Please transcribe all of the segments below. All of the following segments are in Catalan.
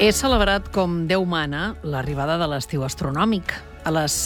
És celebrat com Déu mana l'arribada de l'estiu astronòmic. A les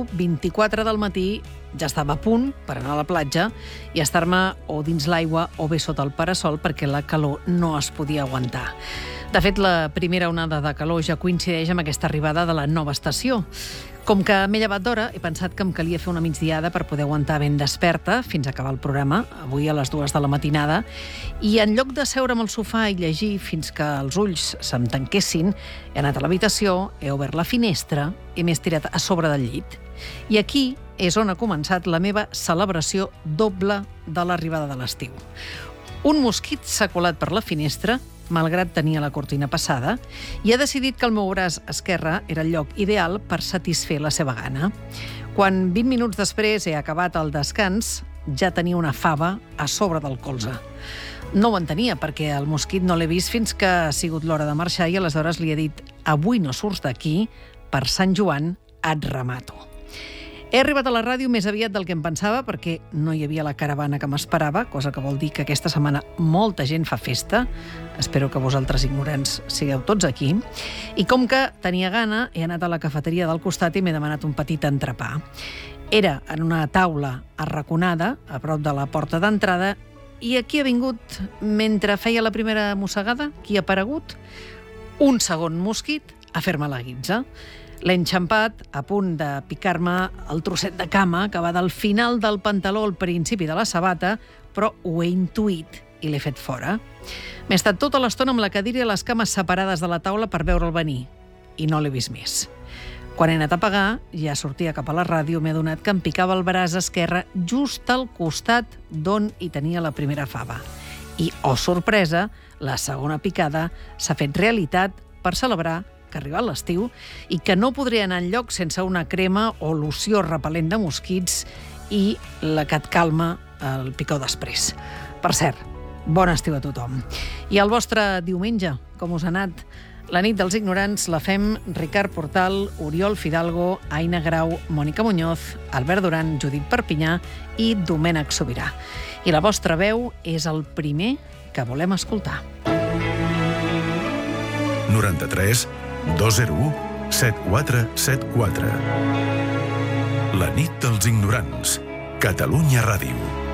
10:24 del matí ja estava a punt per anar a la platja i estar-me o dins l'aigua o bé sota el parasol perquè la calor no es podia aguantar. De fet, la primera onada de calor ja coincideix amb aquesta arribada de la nova estació. Com que m'he llevat d'hora, he pensat que em calia fer una migdiada per poder aguantar ben desperta fins a acabar el programa, avui a les 2 de la matinada, i en lloc de seure'm al sofà i llegir fins que els ulls se'm tanquessin, he anat a l'habitació, he obert la finestra i m'he estirat a sobre del llit. I aquí és on ha començat la meva celebració doble de l'arribada de l'estiu. Un mosquit s'ha colat per la finestra, malgrat tenia la cortina passada, i ha decidit que el meu braç esquerre era el lloc ideal per satisfer la seva gana. Quan 20 minuts després he acabat el descans, ja tenia una fava a sobre del colze. No ho entenia, perquè el mosquit no l'he vist fins que ha sigut l'hora de marxar i aleshores li he dit: avui no surts d'aquí, per Sant Joan et remato. He arribat a la ràdio més aviat del que em pensava perquè no hi havia la caravana que m'esperava, cosa que vol dir que aquesta setmana molta gent fa festa. Espero que vosaltres, ignorants, sigueu tots aquí. I com que tenia gana, he anat a la cafeteria del costat i m'he demanat un petit entrepà. Era en una taula arraconada, a prop de la porta d'entrada, i aquí ha vingut, mentre feia la primera mossegada, qui ha aparegut? Un segon mosquit a fer-me la guitza. L'he enxampat a punt de picar-me el trosset de cama que va del final del pantaló al principi de la sabata, però ho he intuït i l'he fet fora. M'he estat tota l'estona amb la cadira i les cames separades de la taula per veure'l venir, i no l'he vist més. Quan he anat a pagar, ja sortia cap a la ràdio, m'he adonat que em picava el braç esquerre just al costat d'on hi tenia la primera fava. I, oh sorpresa, la segona picada s'ha fet realitat per celebrar que ha arribat l'estiu i que no podré anar enlloc sense una crema o loció repel·lent de mosquits i la que et calma el picor després. Per cert, bon estiu a tothom. I el vostre diumenge, com us ha anat? La nit dels ignorants la fem Ricard Portal, Oriol Fidalgo, Aina Grau, Mònica Muñoz, Albert Duran, Judit Perpinyà i Domènec Sobirà. I la vostra veu és el primer que volem escoltar. 93 201 7474. La nit dels ignorants. Catalunya Ràdio.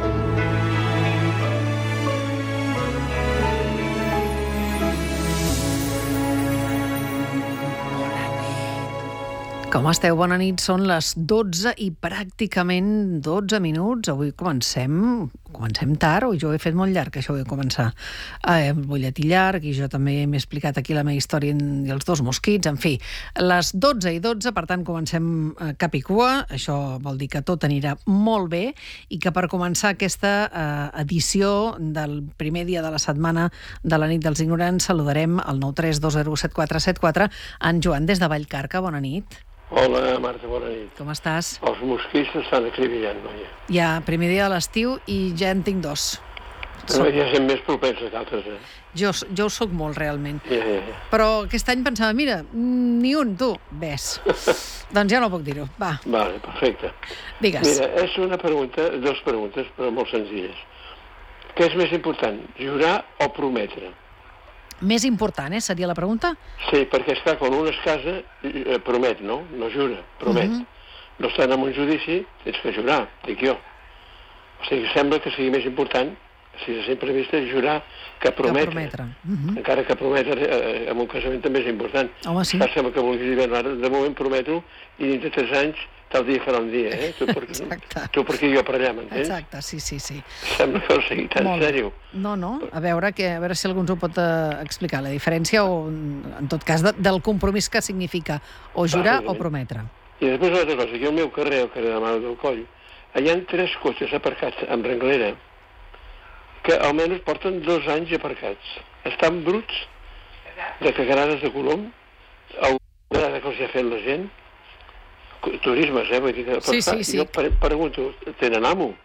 Com esteu? Bona nit. Són les 12 i pràcticament 12 minuts. Avui comencem tard, o jo ho he fet molt llarg, això ho he començar. El butlletí llarg, i jo també m'he explicat aquí la meva història i els dos mosquits, en fi. Les 12 i 12, per tant, comencem cap i cua. Això vol dir que tot anirà molt bé i que per començar aquesta edició del primer dia de la setmana de la nit dels ignorants saludarem al 932017474 en Joan des de Vallcarca. Bona nit. Hola, Marta, bona nit. Com estàs? Els mosquits estan acribillant, noia. Ja, primer dia de l'estiu i ja en tinc dos. Però ja són més propensos que altres, Jo ho soc molt, realment. Ja. Però aquest any pensava, mira, ni un, tu, ves. Doncs ja no puc dir-ho, va. Vale, perfecte. Digues. Mira, és una pregunta, dues preguntes, però molt senzilles. Què és més important, jurar o prometre? Més important, seria la pregunta? Sí, perquè, esclar, quan un es casa, promet, no? No jura, promet. No estan en un judici, tens que jurar, dic jo. O sigui, sembla que sigui més important, si és sempre vista, jurar que prometre. Encara que prometre en un casament també és important. Home, sí. Sembla que vulguis dir, de moment prometo, i dintre de 3 anys tal dia farà un dia, Tu per aquí, jo per allà, m'entens? Exacte, sí. Sembla que ho sigui tan sèrio. No, a veure si algú ens ho pot explicar, la diferència, o en tot cas, del compromís que significa o jurar o prometre. I després una altra cosa, aquí al meu carrer, el carrer de Mare del Coll, hi ha 3 cotxes aparcats amb renglera que almenys porten 2 anys aparcats. Estan bruts de cagarades de colom, alguna que els ha fet la gent, turismes, vull dir que... Sí. Jo pregunto, tenen amo?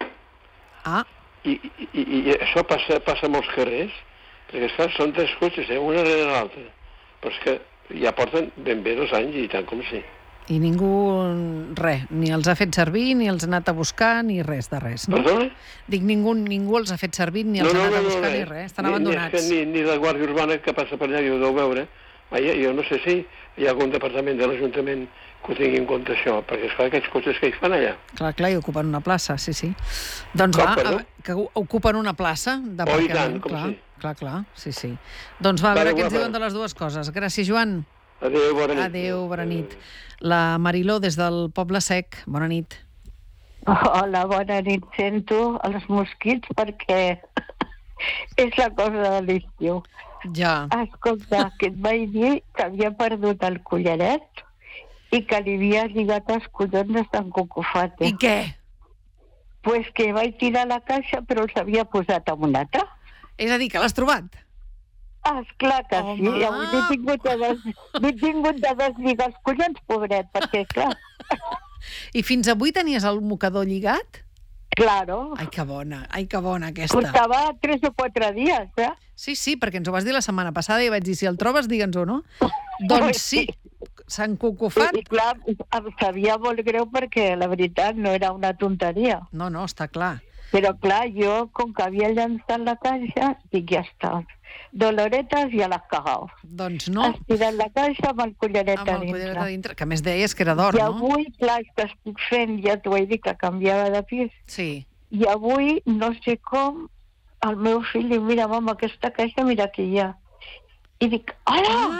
I això passa a molts carrers, perquè esclar, són 3 cotxes, una darrere l'altra, però és que ja porten ben bé 2 anys i tant com sí. I ningú, ni els ha fet servir, ni els ha anat a buscar, ni res de res. No? Perdona? Dic, ningú els ha fet servir, ni els ha anat a buscar, ni res. Estan abandonats. Ni la Guàrdia Urbana que passa per allà, que ho deu veure, Vaja, jo no sé si hi ha algun departament de l'Ajuntament que ho tingui en compte això, perquè esclar, aquests cotxes que hi fan allà. Clar, i ocupen una plaça, sí. Doncs que ocupen una plaça d'aparcament. I tant, com sí. Clar, sí. Doncs va, a veure què ens diuen de les dues coses. Gràcies, Joan. Adéu, bona nit. Adéu, bona nit. La Mariló, des del Poble Sec, bona nit. Hola, bona nit. Sento els mosquits perquè és la cosa de l'estiu. Ja. Escolta, que et vaig dir que havia perdut el collaret i que li havia lligat els collons de Sant Cucufate. I què? Pues que vaig tirar la caixa però els havia posat en una altra. És a dir, que l'has trobat? Esclar que sí. Avui no he tingut de deslligar els collons, pobret, perquè clar... I fins avui tenies el mocador lligat? Claro. Ai, que bona aquesta. Portava 3 o 4 dies, eh? Sí, perquè ens ho vas dir la setmana passada i vaig dir, si el trobes, digue'ns-ho, no? Doncs sí, Sant Cucufat. I clar, em sabia molt greu perquè, la veritat, no era una tonteria. No, està clar. Però clar, jo, com que havia llançat la caixa, dic, ja està. Doloretes ja l'has cagat. Doncs no. Has tirat la caixa amb el collaret a dintre. Que a més deies que era d'or, no? I avui, clar, que estic fent, ja t'ho he dit, que canviava de pis. Sí. I avui, no sé com, el meu fill diu, mira, mama, aquesta caixa, mira que hi ha. I dic, hola!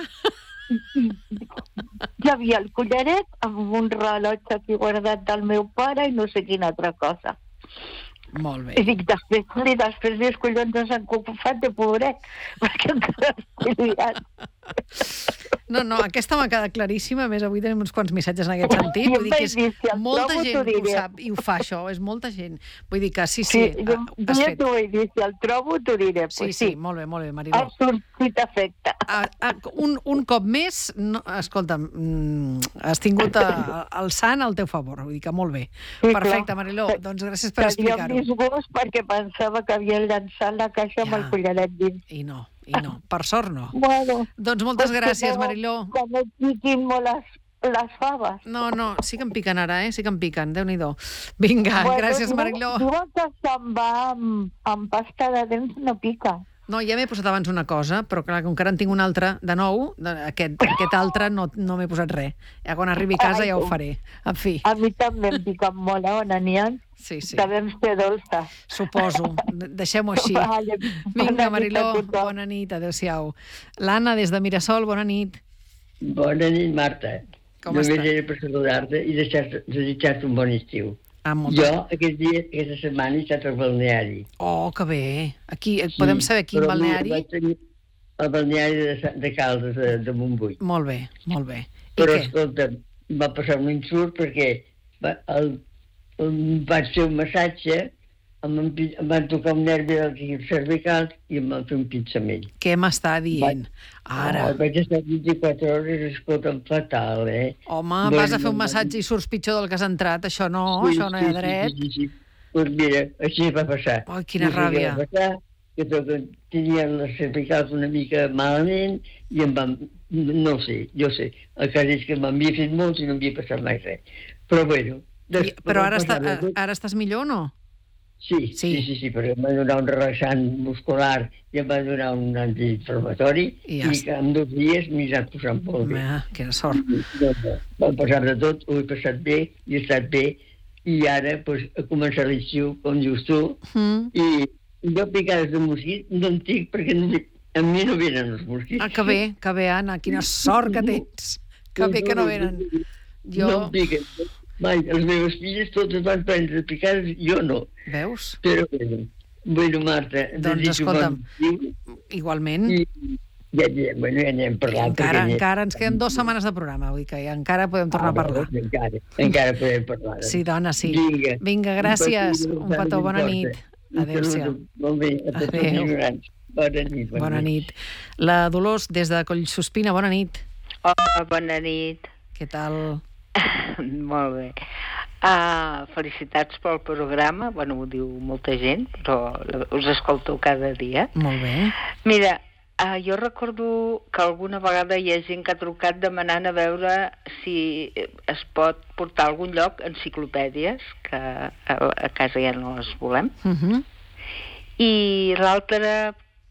Hi havia el collaret amb un rellotge aquí guardat del meu pare i no sé quina altra cosa. Molt bé. I dic, després dels collons de Sant Cucufat de pobret, perquè encara estic liat. No, aquesta m'ha quedat claríssima. A més, avui tenim uns quants missatges en aquest sentit. Vull dir que és molta gent que ho sap i ho fa, això. És molta gent. Vull dir que sí. Jo ja t'ho he dit, si el trobo t'ho diré. Sí, molt bé, Mariló. Ha sortit efecte. Un cop més, escolta'm, has tingut el sant al teu favor. Vull dir que molt bé. Perfecte, Mariló. Doncs gràcies per explicar-ho. Tenia disgust perquè pensava que havia llançat la caixa amb el collaret dins. I no. Per sort no. Bueno, doncs moltes gràcies, Mariló. Que no et piquin molt les faves. No, sí que em piquen ara, sí que em piquen. Déu-n'hi-do. Vinga, gràcies, Mariló. Diuen que se'n va amb pasta de dents, no pica. No, ja m'he posat abans una cosa, però clar, com que ara en tinc una altra de nou, aquest altre no m'he posat res. Ja quan arribi a casa ja ho faré. En fi. A mi també em piquen molt, on n'hi ha. Sí. Devem ser dolces. Suposo. Deixem-ho així. Vinga, Mariló, bona nit, adéu-siau. L'Anna, des de Mirasol, bona nit. Bona nit, Marta. Com estàs? Només era per saludar-te i desitjar-te un bon estiu. Jo, aquesta setmana he estat al balneari. Oh, que bé. Aquí, podem saber quin balneari? Vaig tenir el balneari de Caldes, de Montbui. Molt bé. I però, què? escolta, va passar un insult perquè vaig fer un massatge, em van tocar un nervi del cervical i em van fer un pinçament. Què m'està dient? Ara. Vaig estar 24 hores, escolta'm, fatal, Home, vas a fer un massatge i surts pitjor del que has entrat. Això no hi ha dret. Sí. Doncs mira, així va passar. Ai, quina ràbia. Que tenien les cervicals una mica malament i em van... No sé, jo sé. El cas és que m'havia fet molt i no m'havia passat mai res. Però bueno... Però ara estàs millor o no? Sí, perquè em van donar un relaxant muscular i em van donar un antiinflamatori i que en 2 dies m'hi he posat molt bé. Quina sort. Va passar de tot, ho he passat bé i he estat bé i ara ha començat l'estiu, com dius tu, i jo picades de mosquit no en tinc perquè a mi no venen els mosquits. Que bé, Anna, quina sort que tens. Que bé que no venen. No em piquen. Mai, les meves filles totes van prendre picades, jo no. Veus? Però bueno, Marta... Doncs escolta'm, igualment. Ja anem parlant. Encara ens queden 2 setmanes de programa, vull dir que encara podem tornar a parlar. Encara podem parlar. Sí, dona, sí. Vinga, gràcies. Un petó, bona nit. Adéu-siau. Molt bé, a tots els ignorants. Bona nit. La Dolors, des de Collsospina, bona nit. Hola, bona nit. Què tal? Molt bé. Felicitats pel programa. Bueno, ho diu molta gent, però us escolto cada dia. Molt bé. Mira, jo recordo que alguna vegada hi ha gent que ha trucat demanant a veure si es pot portar a algun lloc enciclopèdies, que a casa ja no les volem. I l'altra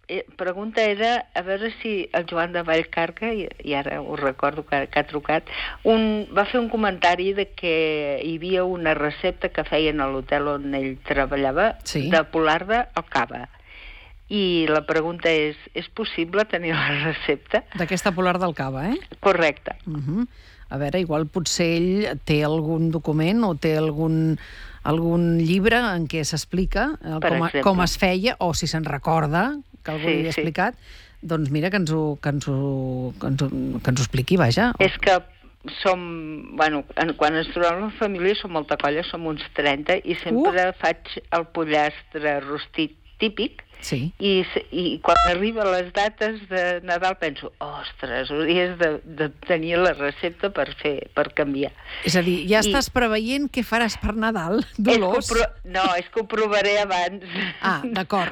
pregunta era a veure si el Joan de Vallcarca, i ara ho recordo que ha trucat, va fer un comentari de que hi havia una recepta que feien a l'hotel on ell treballava, de polarda al cava. I la pregunta és possible tenir la recepta? D'aquesta polarda al cava, Correcte. A veure, igual potser ell té algun document o té algun llibre en què s'explica com es feia, o si se'n recorda que algú li ha explicat, doncs mira, que ens ho expliqui, vaja. És que quan ens trobem la família som molta colla, som uns 30, i sempre faig el pollastre rostit típic, i quan arriben les dates de Nadal penso, ostres, hauries de tenir la recepta per canviar. És a dir, ja estàs preveient què faràs per Nadal, Dolors? No, és que ho provaré abans. D'acord,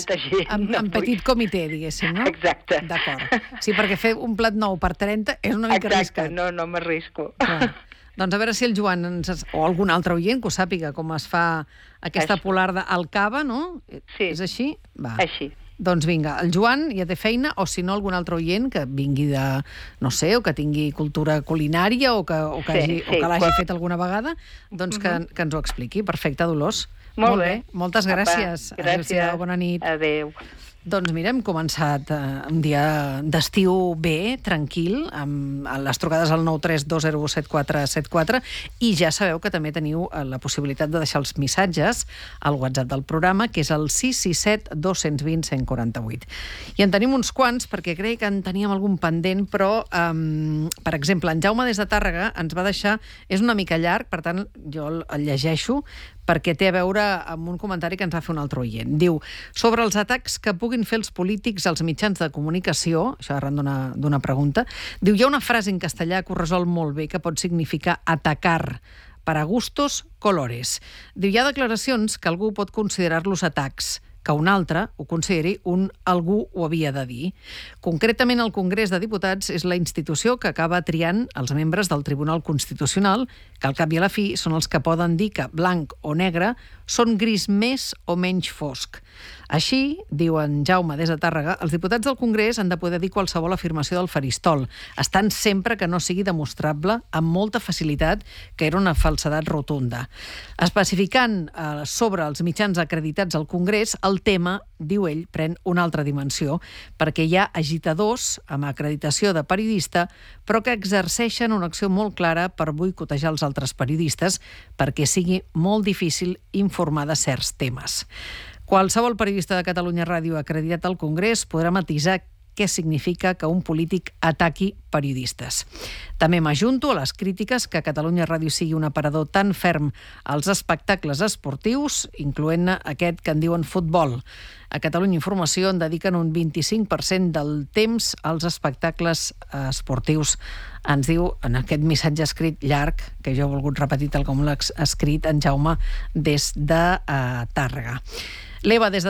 en petit comitè, diguéssim, no? Exacte. D'acord. Sí, perquè fer un plat nou per 30 és una mica arriscat. Exacte, no m'arrisco. Doncs a veure si el Joan o algun altre oient que ho sàpiga com es fa aquesta polarda al cava, no? Sí. És així? Va. Així. Doncs vinga, el Joan ja té feina, o si no algun altre oient que vingui de, no sé, o que tingui cultura culinària o que l'hagi fet alguna vegada, doncs que ens ho expliqui. Perfecte, Dolors. Molt bé. Moltes gràcies. Gràcies. Bona nit. Adéu. Doncs mira, hem començat un dia d'estiu bé, tranquil, amb les trucades al 932017474, i ja sabeu que també teniu la possibilitat de deixar els missatges al WhatsApp del programa, que és el 667 220 148. I en tenim uns quants, perquè crec que en teníem algun pendent, però, per exemple, en Jaume des de Tàrrega ens va deixar... És una mica llarg, per tant, jo el llegeixo, perquè té a veure amb un comentari que ens va fer un altre oient. Diu, sobre els atacs que puguin fer els polítics als mitjans de comunicació, això arran d'una pregunta, diu, hi ha una frase en castellà que ho resol molt bé, que pot significar atacar, para gustos, colores. Diu, hi ha declaracions que algú pot considerar-los atacs, que un altre ho consideri algú ho havia de dir. Concretament, el Congrés de Diputats és la institució que acaba triant els membres del Tribunal Constitucional, que al cap i a la fi són els que poden dir que blanc o negre són gris més o menys fosc. Així, diu en Jaume des de Tàrrega, els diputats del Congrés han de poder dir qualsevol afirmació del faristol, estant sempre que no sigui demostrable amb molta facilitat que era una falsedat rotunda. Especificant sobre els mitjans acreditats al Congrés, el tema, diu ell, pren una altra dimensió, perquè hi ha agitadors amb acreditació de periodista, però que exerceixen una acció molt clara per boicotejar els altres periodistes perquè sigui molt difícil informar de certs temes. Qualsevol periodista de Catalunya Ràdio acreditat al Congrés podrà matisar què significa que un polític ataqui periodistes. També m'ajunto a les crítiques que Catalunya Ràdio sigui un aparador tan ferm als espectacles esportius, incloent aquest que en diuen futbol. A Catalunya Informació en dediquen un 25% del temps als espectacles esportius. Ens diu en aquest missatge escrit llarg, que jo he volgut repetir tal com l'ha escrit en Jaume des de Tàrrega. L'Eva, des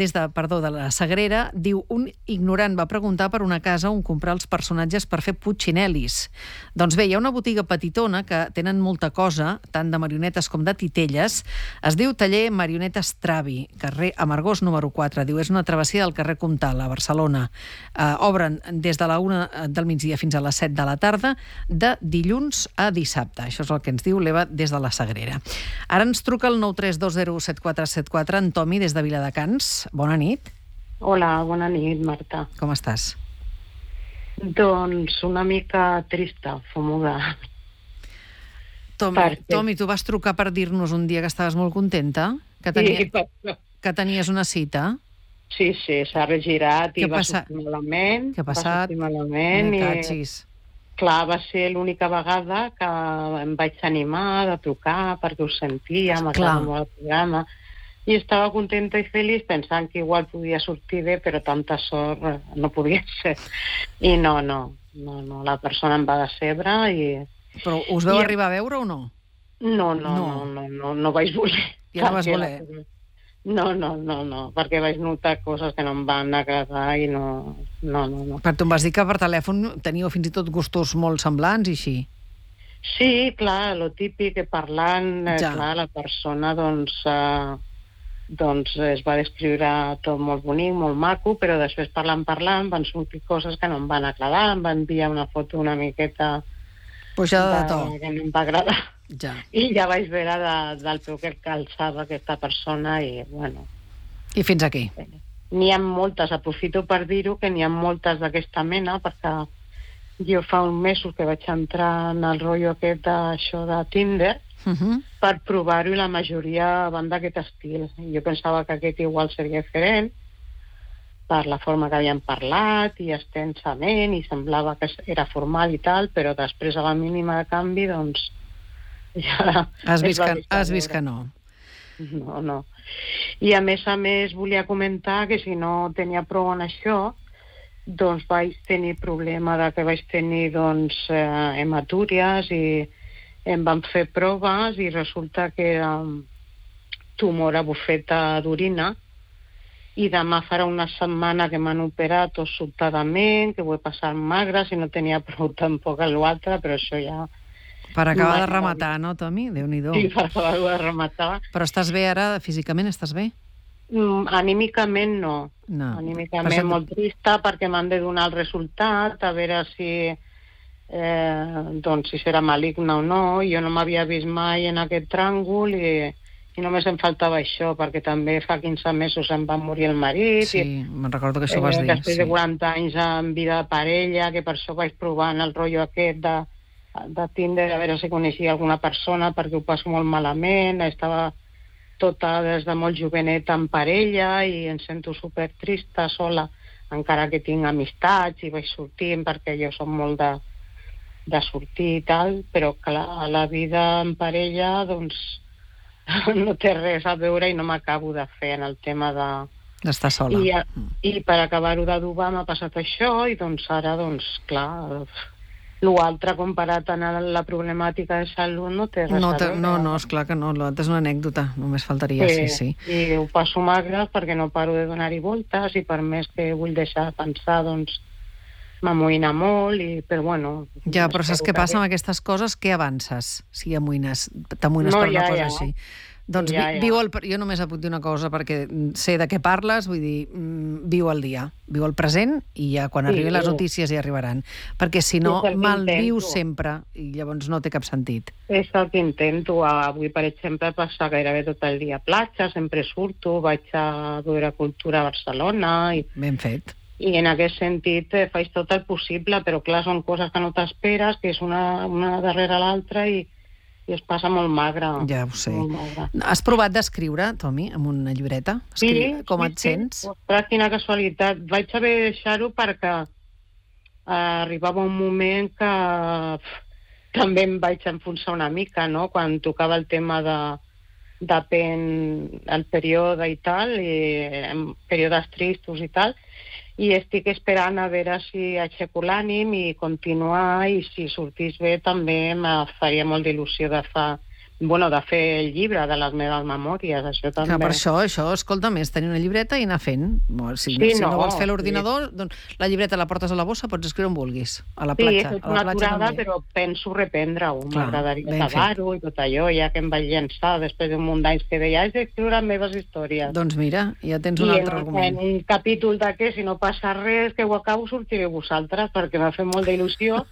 de la Sagrera, diu, un ignorant va preguntar per una casa on comprar els personatges per fer putxinel·lis. Doncs bé, hi ha una botiga petitona que tenen molta cosa, tant de marionetes com de titelles. Es diu Taller Marionetes Travi, carrer Amargós número 4. Diu, és una travessia del carrer Comtal, a Barcelona. Obren des de la 1 del migdia fins a les 7 de la tarda, de dilluns a dissabte. Això és el que ens diu l'Eva des de la Sagrera. Ara ens truca el 932017474, en Tomi, des de Viladecans. Bona nit. Hola, bona nit, Marta. Com estàs? Doncs una mica trista, fumuda. Tomi, tu vas trucar per dir-nos un dia que estaves molt contenta? Que tenies una cita? Sí, s'ha regirat i va sortir malament. Què ha passat? Me cachis. Clar, va ser l'única vegada que em vaig animar de trucar perquè ho sentia, m'agradava molt el programa. I estava contenta i feliç pensant que igual podia sortir bé, però tanta sort no podia ser. I no, la persona em va decebre i... Però us veu arribar a veure o no? No vaig voler. Ja no vas voler? No, perquè vaig notar coses que no em van agradar i no. Però tu em vas dir que per telèfon teníeu fins i tot gustos molt semblants i així. Sí, clar, lo típic, que parlant, clar, la persona, doncs... doncs es va descriure tot molt bonic, molt maco, però després parlant van sortir coses que no em van agradar, em van enviar una foto una miqueta pujada de to, que no em va agradar. ja. I ja vaig veure del peu que calçava aquesta persona i, bueno... I fins aquí. N'hi ha moltes, aprofito per dir-ho, que n'hi ha moltes d'aquesta mena, perquè jo fa uns mesos que vaig entrar en el rotllo aquest d'això de Tinder, per provar-ho, i la majoria van d'aquest estil. Jo pensava que aquest igual seria diferent per la forma que havien parlat i extensament, i semblava que era formal i tal, però després a la mínima de canvi, doncs ja... Has vist que no. No. I a més volia comentar que si no tenia prou en això, doncs vaig tenir problema de que vaig tenir hematúries i em van fer proves i resulta que era tumor a bufeta d'orina, i demà farà una setmana que m'han operat tot sobtadament, que ho he passat magre, si no tenia prou tampoc a l'altre, però això ja... Per acabar de rematar, no, Tomi? Déu-n'hi-do. Sí, per acabar de rematar. Però estàs bé ara? Físicament estàs bé? Anímicament no. Anímicament molt trista, perquè m'han de donar el resultat, a veure si serà maligne o no. Jo no m'havia vist mai en aquest tràngol i només em faltava això, perquè també fa 15 mesos em va morir el marit. Sí, me'n recordo que això ho vas dir. Després de 40 anys en vida de parella, que per això vaig provar el rotllo aquest de Tinder, a veure si coneixia alguna persona, perquè ho passo molt malament. Estava tota des de molt jovenet en parella i em sento super trista, sola, encara que tinc amistats i vaig sortint, perquè jo som molt de sortir i tal, però clar, la vida en parella doncs no té res a veure i no m'acabo de fer en el tema d'estar sola. I per acabar-ho d'adobar m'ha passat això i doncs ara, clar, l'altre comparat amb la problemàtica de salut no té res a veure. No, esclar que no, l'altre és una anècdota, només faltaria, sí. I ho passo magre perquè no paro de donar-hi voltes i per més que vull deixar de pensar, doncs m'amoïna molt, però bueno... Ja, però saps què passa amb aquestes coses? Què avances si t'amoïnes per una cosa així? Doncs jo només puc dir una cosa, perquè sé de què parles, vull dir, viu el dia, viu el present, i ja quan arribin les notícies hi arribaran. Perquè si no, malvius sempre, i llavors no té cap sentit. És el que intento. Avui, per exemple, passar gairebé tot el dia a platja, sempre surto, vaig a veure cultura a Barcelona... Ben fet. I en aquest sentit faig tot el possible, però clar, són coses que no t'esperes, que és una darrere l'altra i es passa molt magre. Ja ho sé. Has provat d'escriure, Tomi, amb una llibreta? Sí. Com et sents? Ostres, quina casualitat. Vaig haver de deixar-ho perquè arribava un moment que també em vaig enfonsar una mica, no?, quan tocava el tema el període i tal, períodes tristos i tal, i estic esperant a veure si aixeco l'ànim i continuar, i si sortís bé també me faria molt d'il·lusió de fer el llibre de les meves memòries, això també. Per això, escolta'm, és tenir una llibreta i anar fent. Si no vols fer l'ordinador, doncs la llibreta la portes a la bossa, pots escriure on vulguis, a la platja. Sí, és una aturada, però penso reprendre-ho. M'agradaria acabar-ho i tot allò, ja que em vaig llançar després d'un munt d'anys que deia, és d'escriure les meves històries. Doncs mira, ja tens un altre argument. I en un capítol d'aquest, si no passa res, que ho acabo, sortiré vosaltres, perquè m'ha fet molt d'il·lusió.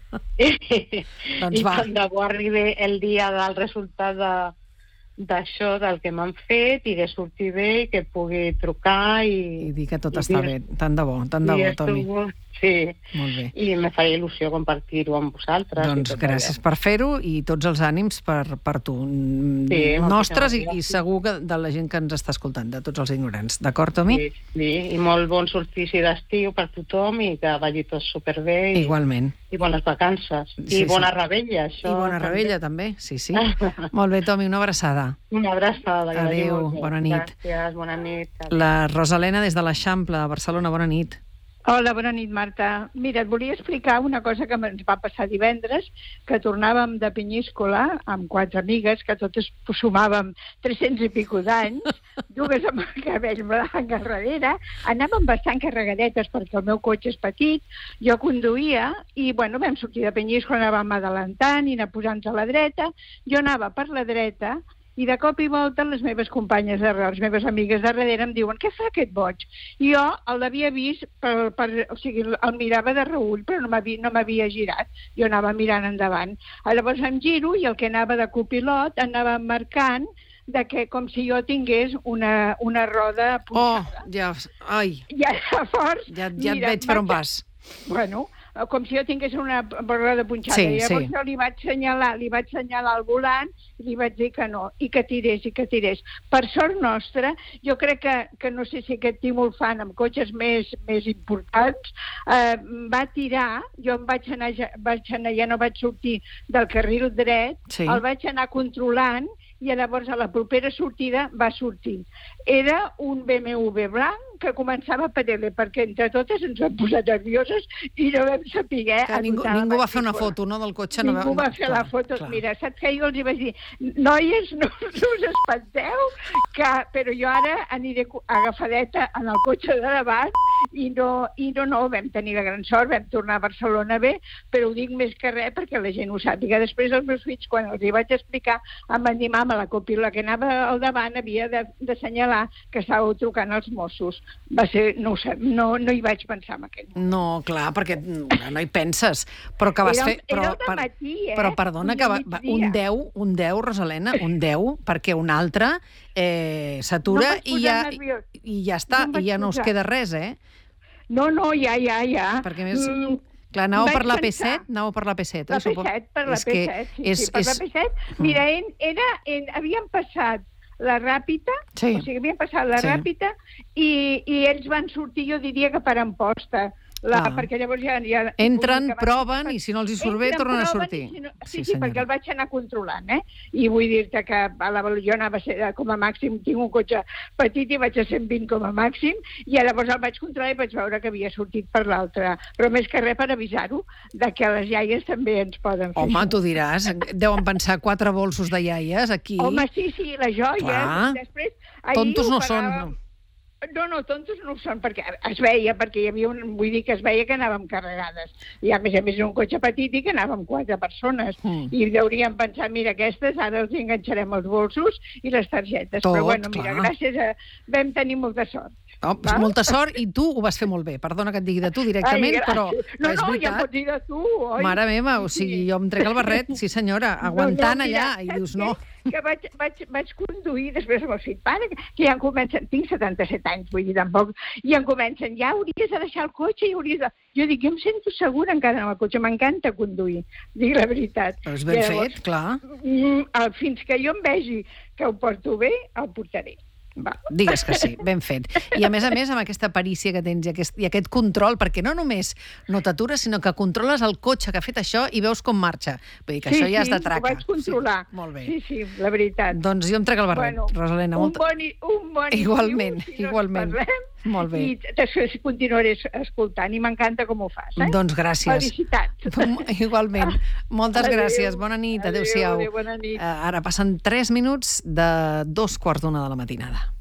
I tant de bo arribi el dia del resultat d'això, del que m'han fet, i que surti bé i que pugui trucar i dir que tot està bé. Tant de bo, Tomi. Sí, molt bé. I me faria il·lusió compartir-ho amb vosaltres. Doncs gràcies per fer-ho i tots els ànims per tu. Nostres i segur que de la gent que ens està escoltant, de tots els ignorants. D'acord, Tomi? Sí, i molt bon solstici d'estiu per tothom i que vagi tot superbé. Igualment. I bones vacances. I bona rebella, això. I bona rebella, també, sí. Molt bé, Tomi, una abraçada. Una abraçada. Adéu, bona nit. Gràcies, bona nit. La Rosalena des de l'Eixample, a Barcelona, bona nit. Hola, bona nit, Marta. Mira, et volia explicar una cosa que ens va passar divendres, que tornàvem de Penyíscola amb 4 amigues, que totes sumàvem 300 i pico d'anys, dues amb el cabell blanc a darrere, anàvem bastant carregadetes perquè el meu cotxe és petit, jo conduïa i, bueno, vam sortir de Penyíscola, anàvem adelantant i anar posant a la dreta, jo anava per la dreta I de cop i volta les meves companyes les meves amigues de darrere em diuen què fa aquest boig? I jo l'havia vist, o sigui, el mirava de reull, però no m'havia girat. Jo anava mirant endavant. Llavors em giro i el que anava de copilot anava marcant com si jo tingués una roda punxada. Ja et veig per on vas. Bueno, com si jo tingués una roda punxada. I llavors jo li vaig assenyalar al volant i li vaig dir que no, i que tirés. Per sort nostra, jo crec que no sé si aquest tímul fan amb cotxes més importants, va tirar, jo em vaig anar, ja no vaig sortir del carril dret, el vaig anar controlant, i llavors a la propera sortida va sortir. Era un BMW blanc que començava per L, perquè entre totes ens vam posar nervioses i no vam saber... Ningú va fer una foto, no, del cotxe? Ningú va fer la foto. Mira, saps que jo els vaig dir, noies, no us espanteu, però jo ara aniré agafadeta en el cotxe de davant i no vam tenir la gran sort, vam tornar a Barcelona bé, però ho dic més que res perquè la gent ho sàpiga. Després els meus fills, quan els hi vaig explicar, em van dir, mama, la copila que anava al davant havia d'assenyalar que estàveu trucant als Mossos. Va ser, no ho sé, no hi vaig pensar en aquell moment. No, clar, perquè no hi penses. Però que vas fer... Era al matí, Però perdona, que un 10, Rosalena, un 10, perquè un altre s'atura i ja està, i ja no us queda res, eh? No, ja. Perquè més... Clar, anàveu per la P7? Anàveu per la P7, per la P7. Mira, havíem passat la Ràpita, o sigui, havíem passat la Ràpita i ells van sortir, jo diria que per Amposta, perquè llavors ja... Entren, proven, i si no els hi surt bé, tornen a sortir. Sí, perquè el vaig anar controlant, I vull dir-te que jo anava a ser, com a màxim, tinc un cotxe petit i vaig a 120 com a màxim, i llavors el vaig controlar i vaig veure que havia sortit per l'altre. Però més que res per avisar-ho, que les iaies també ens poden fer. Home, tu diràs, deuen pensar 4 bolsos de iaies aquí. Home, sí, les joies. Després, tontos no són, no. No, tontos no ho són, perquè es veia, vull dir que es veia que anàvem carregades. I a més era un cotxe petit i que anàvem 4 persones. I hauríem pensat, mira, aquestes, ara els enganxarem els bolsos i les targetes. Però bueno, mira, gràcies vam tenir molta sort. Molta sort, i tu ho vas fer molt bé. Perdona que et digui de tu directament, però és veritat. No, ja pots dir de tu, oi? Mare meva, o sigui, jo em trec el barret, sí senyora, aguantant allà, i dius no. Que vaig conduir després amb el fill pare, que ja em comencen, tinc 77 anys, vull dir, tampoc, i em comencen, ja hauries de deixar el cotxe i hauries de... Jo dic, jo em sento segura encara amb el cotxe, m'encanta conduir, dic la veritat. Però és ben fet, clar. Fins que jo em vegi que ho porto bé, el portaré. Digues que sí, ben fet. I a més, amb aquesta perícia que tens i aquest control, perquè no només no t'atures, sinó que controles el cotxe que ha fet això i veus com marxa. Vull dir que això ja és de traca. Sí, ho vaig controlar. Molt bé. Sí, la veritat. Doncs jo em trec el barret, Rosalena. Un bon igualment. Molt bé. I després continuaré escoltant i m'encanta com ho fas. Doncs gràcies. Felicitats. Igualment. Moltes gràcies. Bona nit. Adéu-siau. Bona nit. Ara passen 3 minuts de 2:15 de la matinada.